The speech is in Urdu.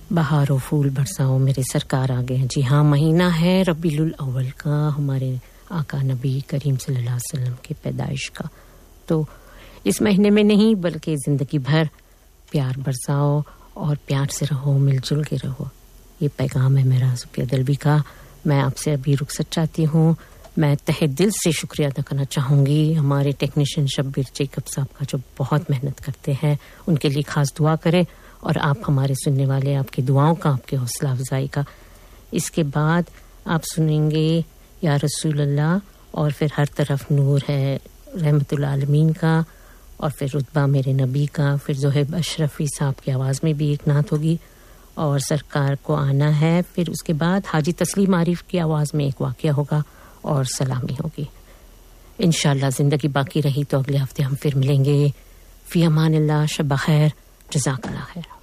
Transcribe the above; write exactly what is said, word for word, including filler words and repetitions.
بہار و پھول برساؤ میرے سرکار آ گئے ہیں. جی ہاں، مہینہ ہے ربیع الاول کا، ہمارے آقا نبی کریم صلی اللہ علیہ وسلم کی پیدائش کا. تو اس مہینے میں نہیں بلکہ زندگی بھر پیار برساؤ اور پیار سے رہو، مل جل کے رہو. یہ پیغام ہے میرا صوفیہ دلوی کا. میں آپ سے ابھی رخصت چاہتی ہوں. میں تہہ دل سے شکریہ ادا کرنا چاہوں گی ہمارے ٹیکنیشین شبیر جیکب صاحب کا، جو بہت محنت کرتے ہیں. ان کے لیے خاص دعا کریں، اور آپ ہمارے سننے والے، آپ کی دعاؤں کا، آپ کے حوصلہ افزائی کا. اس کے بعد آپ سنیں گے یا رسول اللہ، اور پھر ہر طرف نور ہے رحمت العالمین کا، اور پھر رتبہ میرے نبی کا. پھر زہیب اشرفی صاحب کی آواز میں بھی ایک نعت ہوگی، اور سرکار کو آنا ہے. پھر اس کے بعد حاجی تسلیم عارف کی آواز میں ایک واقعہ ہوگا اور سلامی ہوگی. انشاءاللہ زندگی باقی رہی تو اگلے ہفتے ہم پھر ملیں گے. فی امان اللہ، شب بخیر، جزاک اللہ خیر.